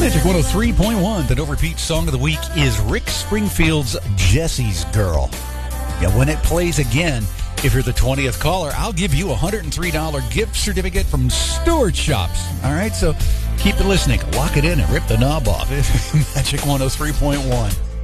Magic 103.1. The No Repeat song of the week is Rick Springfield's Jesse's Girl. Yeah, when it plays again, if you're the 20th caller, I'll give you a $103 gift certificate from Stewart Shops. All right, so keep it listening. Lock it in and rip the knob off. Magic 103.1.